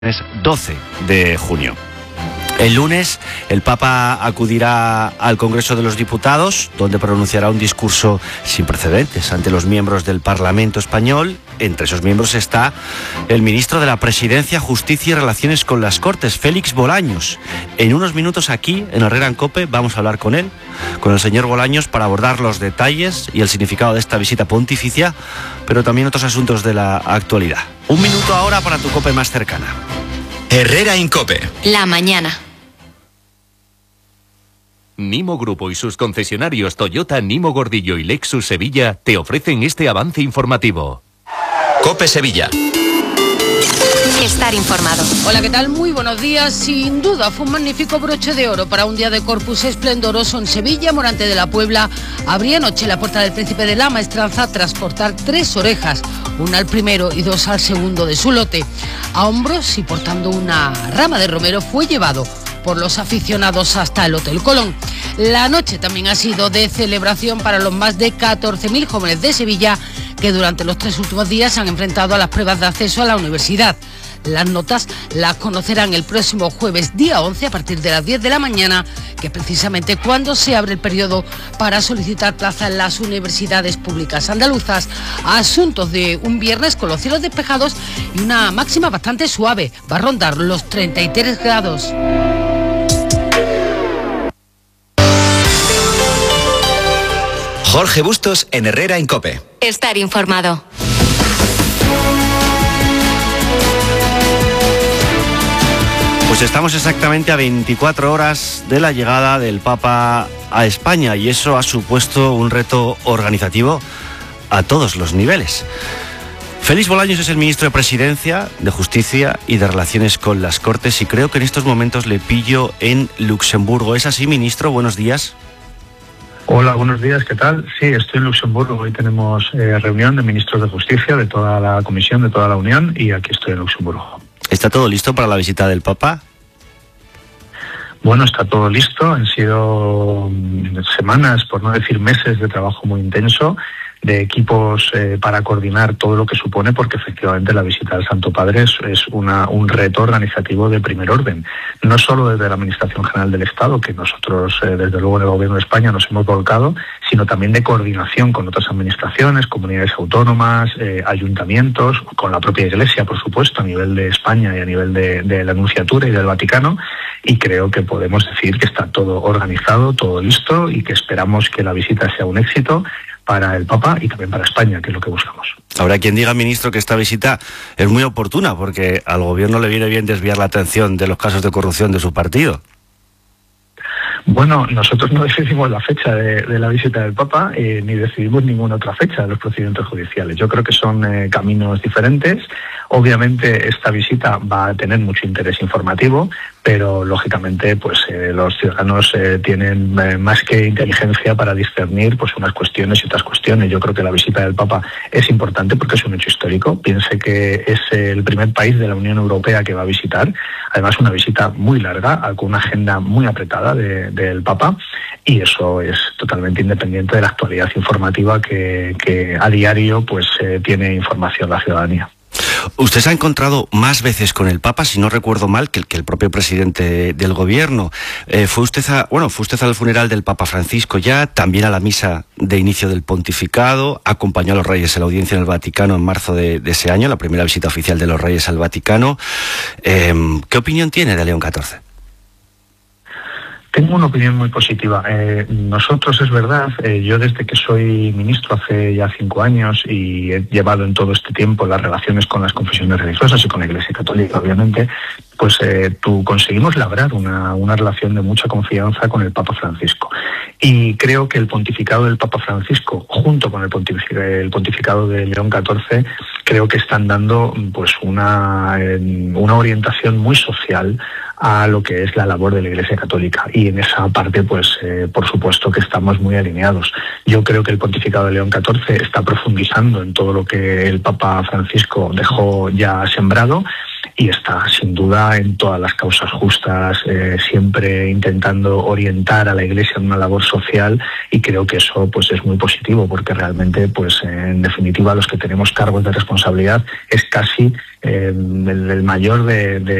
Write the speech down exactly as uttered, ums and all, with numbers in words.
Es doce de junio. El lunes el Papa acudirá al Congreso de los Diputados, donde pronunciará un discurso sin precedentes ante los miembros del Parlamento español. Entre esos miembros está el ministro de la Presidencia, Justicia y Relaciones con las Cortes, Félix Bolaños. En unos minutos aquí, en Herrera en COPE, vamos a hablar con él, con el señor Bolaños, para abordar los detalles y el significado de esta visita pontificia, pero también otros asuntos de la actualidad. Un minuto ahora para tu COPE más cercana. Herrera en COPE. La mañana. Nimo Grupo y sus concesionarios Toyota, Nimo Gordillo y Lexus Sevilla te ofrecen este avance informativo. COPE Sevilla. Estar informado. Hola, ¿qué tal? Muy buenos días. Sin duda fue un magnífico broche de oro para un día de Corpus esplendoroso en Sevilla. Morante de la Puebla abría anoche la puerta del Príncipe de la Maestranza a transportar tres orejas, una al primero y dos al segundo de su lote. A hombros y portando una rama de romero fue llevado por los aficionados hasta el Hotel Colón. La noche también ha sido de celebración para los más de catorce mil jóvenes de Sevilla que durante los tres últimos días se han enfrentado a las pruebas de acceso a la universidad. Las notas las conocerán el próximo jueves día once a partir de las diez de la mañana, que es precisamente cuando se abre el periodo para solicitar plaza en las universidades públicas andaluzas. Asuntos de un viernes con los cielos despejados y una máxima bastante suave. Va a rondar los treinta y tres grados. Jorge Bustos en Herrera en COPE. Estar informado. Pues estamos exactamente a veinticuatro horas de la llegada del Papa a España y eso ha supuesto un reto organizativo a todos los niveles. Félix Bolaños es el ministro de Presidencia, de Justicia y de Relaciones con las Cortes y creo que en estos momentos le pillo en Luxemburgo. ¿Es así, ministro? Buenos días. Hola, buenos días, ¿qué tal? Sí, estoy en Luxemburgo. Hoy tenemos eh, reunión de ministros de Justicia de toda la Comisión, de toda la Unión, y aquí estoy en Luxemburgo. ¿Está todo listo para la visita del Papa? Bueno, está todo listo. Han sido semanas, por no decir meses, de trabajo muy intenso, de equipos eh, para coordinar todo lo que supone, porque efectivamente la visita del Santo Padre es, es una, un reto organizativo de primer orden. No solo desde la Administración General del Estado, que nosotros eh, desde luego en el Gobierno de España nos hemos volcado, sino también de coordinación con otras administraciones, comunidades autónomas, eh, ayuntamientos, con la propia Iglesia, por supuesto, a nivel de España y a nivel de, de la Nunciatura y del Vaticano, y creo que podemos decir que está todo organizado, todo listo, y que esperamos que la visita sea un éxito para el Papa y también para España, que es lo que buscamos. Habrá quien diga, ministro, que esta visita es muy oportuna porque al gobierno le viene bien desviar la atención de los casos de corrupción de su partido. Bueno, nosotros no decidimos la fecha de, de la visita del Papa, eh, ni decidimos ninguna otra fecha de los procedimientos judiciales. Yo creo que son eh, caminos diferentes. Obviamente esta visita va a tener mucho interés informativo, pero lógicamente pues eh, los ciudadanos eh, tienen eh, más que inteligencia para discernir pues unas cuestiones y otras cuestiones. Yo creo que la visita del Papa es importante porque es un hecho histórico. Piense que es el primer país de la Unión Europea que va a visitar, además una visita muy larga, con una agenda muy apretada de, del Papa, y eso es totalmente independiente de la actualidad informativa que, que a diario pues eh, tiene información la ciudadanía. Usted se ha encontrado más veces con el Papa, si no recuerdo mal, que el, que el propio presidente del gobierno. Eh, fue usted a, bueno, fue usted al funeral del Papa Francisco ya, también a la misa de inicio del pontificado, acompañó a los reyes en la audiencia en el Vaticano en marzo de, de ese año, la primera visita oficial de los reyes al Vaticano. Eh, ¿Qué opinión tiene de León catorce? Tengo una opinión muy positiva. Eh, nosotros, es verdad, eh, yo desde que soy ministro hace ya cinco años y he llevado en todo este tiempo las relaciones con las confesiones religiosas y con la Iglesia Católica, obviamente, pues eh, tú, conseguimos labrar una, una relación de mucha confianza con el Papa Francisco. Y creo que el pontificado del Papa Francisco, junto con el pontificado, el pontificado de León catorce, creo que están dando pues una, eh, una orientación muy social a lo que es la labor de la Iglesia Católica, y en esa parte pues eh, por supuesto que estamos muy alineados. Yo creo que el pontificado de León catorce está profundizando en todo lo que el Papa Francisco dejó ya sembrado, y está sin duda en todas las causas justas, eh, siempre intentando orientar a la Iglesia en una labor social, y creo que eso pues es muy positivo, porque realmente pues en definitiva los que tenemos cargos de responsabilidad es casi eh, el, el mayor de, de